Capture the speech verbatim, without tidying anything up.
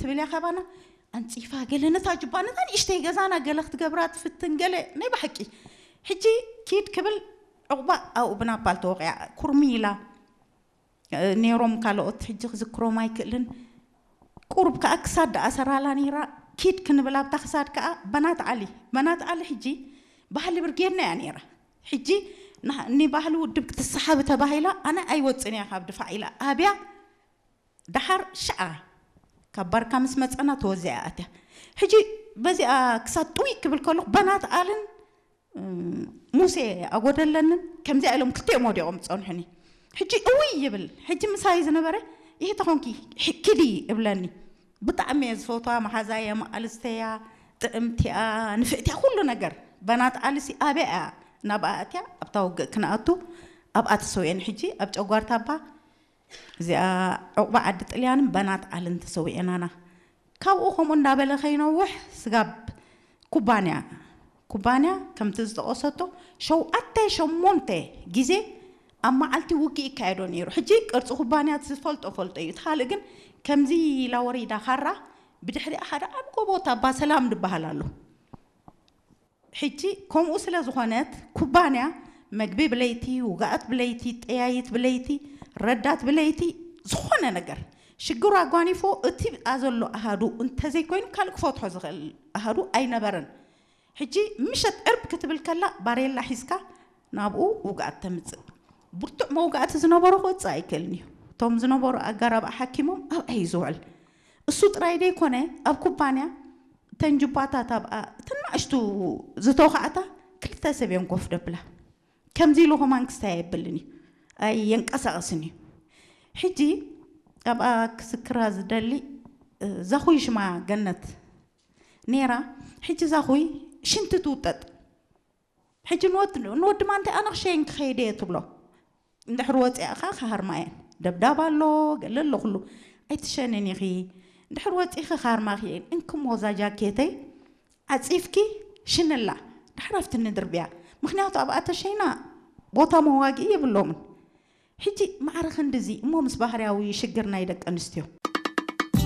تبلي خبانا أنت إفا قال نتا جبانا تاني إشتي جزانا قالت قبرات في التنقل ما بحكي حجي كيد قبل عقبة أو بنا بالتوقع كرميلة نيروم كالوت حجي ذكرو ما يكلن قرب كأكساد أسرالة نيرا كيد كن بلا بتخساد كأ بنات علي بنات علي حجي بحالي برجينا يعني را حجي ني بحالو دبكت الصحابة تباهيلا أنا أي وتصني أخاف دفاع إلى أبيع دحر شعر كبر كمس متنا توزيعته حجي بزي أكساد طويق بالكل بنات آلن موسى أقول لنا كم زي لهم كتير مودي قوم تصنحني حجي قوي يبل حجي مسايز نبرة إيه تخونكي كدي قبلني بتعميز فوطة محازايا ما ألستيا تأمتيا نفعتيا كل نجار بنات ألسي أبيع نبأتيا أبتوق كناتو أبأت سوين حجي أبتوقار تابا زي عقبة عدت اليان بنات ألن تسوي أنا كاو هم النابل خينا وح سجاب كوبانيا كوبانيا كم تزدقصتو شو أتى شو مونتة جزء أما علتي وكي كايرونيرو حجيك أرتو كوبانيا تسفلت أفلت يتخالجن كم زي لوري دخرة بدحري أحد أبقى بوتا بسلام دبهلالو حجي كم أصل زخانات كوبانيا مجبي بليتي وقعت بليتي تأييت بليتي ردات بليتي زخانة نجر شجرة قاني فوق أتي أزلو أهادو أنت زي كوين كالك فوت حزق أهادو أين برن حجي مشت أرب كتب الكلا باريلا حسكا نابو وقعت تمز برتو ما وقعت زنبرو خد سايكلني توم زنبرو أجرب أحكمهم أو أي زعل الصوت رايدي كونه أب كوبانيا تنجباتا تبقى تنعشتو زتوخعتا كل تسبيهم كوف دبلا كم زيلو هم انكستايب بلني أي ينكسرسني حجي أبقى كسكراز دلي زخوي شما جنت نيرا حجي زخوي شنت توتت حجي نود نود ما أنت أنا شين خيدي تبلا ندحروت أخا خهر معين دبدابا لو قال له كله أي تشانني خي ندحروت أخا خهر معين إنكم وزاجا كيتي أتصيفكي شن الله دحرفت الندر بيا مخنيات أبقى تشينا بوتا مواقعية باللومن حجي معرخ اندزي مو مصباح راوي شجرنا يدك أنستيو